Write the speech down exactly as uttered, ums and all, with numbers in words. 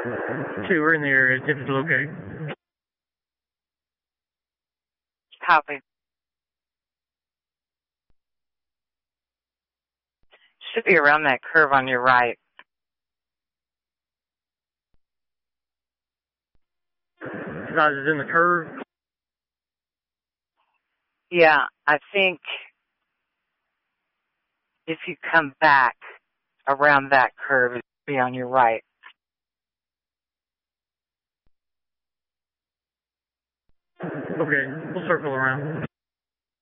Two, we're in the area. If it's okay. Copy. Should be around that curve on your right. Guys, is in the curve? Yeah, I think if you come back around that curve, it'll be on your right. Okay, we'll circle around.